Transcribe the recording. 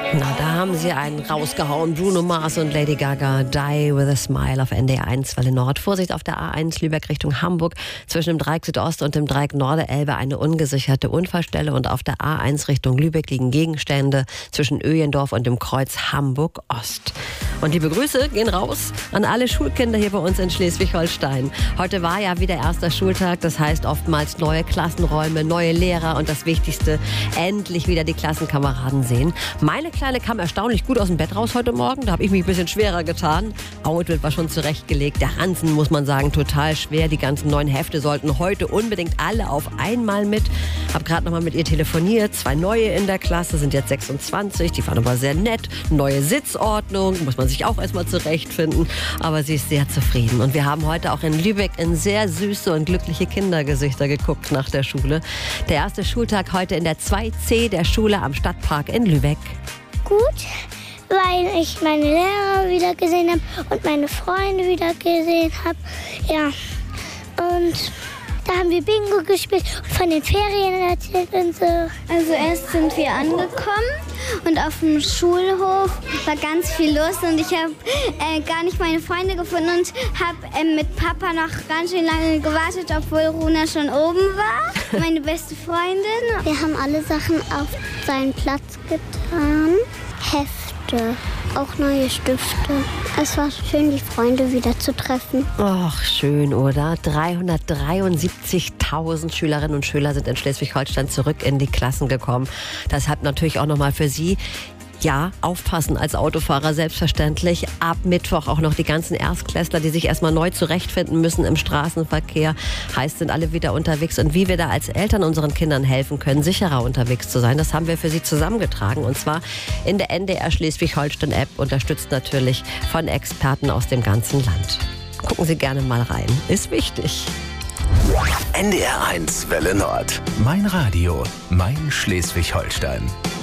Na, da haben sie einen rausgehauen. Bruno Mars und Lady Gaga, Die with a Smile auf NDR 1 Welle Nord. Vorsicht auf der A1 Lübeck Richtung Hamburg. Zwischen dem Dreieck Südost und dem Dreieck Norde-Elbe eine ungesicherte Unfallstelle. Und auf der A1 Richtung Lübeck liegen Gegenstände zwischen Öjendorf und dem Kreuz Hamburg-Ost. Und liebe Grüße gehen raus an alle Schulkinder hier bei uns in Schleswig-Holstein. Heute war ja wieder erster Schultag. Das heißt oftmals neue Klassenräume, neue Lehrer und das Wichtigste, endlich wieder die Klassenkameraden sehen. Meine Kleine kam erstaunlich gut aus dem Bett raus heute Morgen. Da habe ich mich ein bisschen schwerer getan. Outfit war schon zurechtgelegt. Der Ranzen, muss man sagen, total schwer. Die ganzen neuen Hefte sollten heute unbedingt alle auf einmal mit. Habe gerade noch mal mit ihr telefoniert. 2 neue in der Klasse, sind jetzt 26. Die waren aber sehr nett. Neue Sitzordnung, muss man sich auch erstmal zurechtfinden. Aber sie ist sehr zufrieden. Und wir haben heute auch in Lübeck in sehr süße und glückliche Kindergesichter geguckt nach der Schule. Der erste Schultag heute in der 2C der Schule am Stadtpark in Lübeck. Gut, weil ich meine Lehrer wieder gesehen habe und meine Freunde wieder gesehen habe. Ja, und da haben wir Bingo gespielt und von den Ferien erzählt und so. Also erst sind wir angekommen und auf dem Schulhof war ganz viel los und ich habe gar nicht meine Freunde gefunden und habe mit Papa noch ganz schön lange gewartet, obwohl Runa schon oben war, meine beste Freundin. Wir haben alle Sachen auf seinen Platz getan. Hefte, auch neue Stifte. Es war schön, die Freunde wieder zu treffen. Ach, schön, oder? 373.000 Schülerinnen und Schüler sind in Schleswig-Holstein zurück in die Klassen gekommen. Deshalb natürlich auch nochmal für Sie. Ja, aufpassen als Autofahrer, selbstverständlich. Ab Mittwoch auch noch die ganzen Erstklässler, die sich erstmal neu zurechtfinden müssen im Straßenverkehr. Heißt, sind alle wieder unterwegs. Und wie wir da als Eltern unseren Kindern helfen können, sicherer unterwegs zu sein, das haben wir für Sie zusammengetragen. Und zwar in der NDR Schleswig-Holstein-App, unterstützt natürlich von Experten aus dem ganzen Land. Gucken Sie gerne mal rein. Ist wichtig. NDR 1 Welle Nord. Mein Radio, mein Schleswig-Holstein.